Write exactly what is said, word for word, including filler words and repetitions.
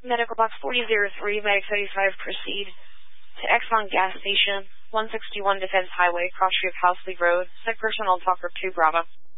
Medical Box forty oh three, Medic thirty-five, proceed to Exxon Gas Station, one sixty-one Defense Highway, cross street of Housley Road. Site personnel talker two Bravo.